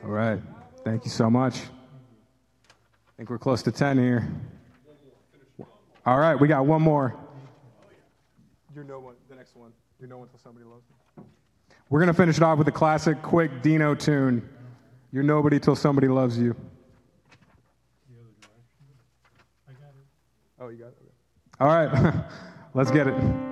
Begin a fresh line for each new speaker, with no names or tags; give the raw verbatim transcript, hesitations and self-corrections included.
right. Thank you so much. I think we're close to ten here. All right, we got one more. You're no one, the next one. You're no one till somebody loves me. We're going to finish it off with a classic, quick Dino tune. You're nobody till somebody loves you.
I got it.
Oh, you got it? Okay. All right, let's get it.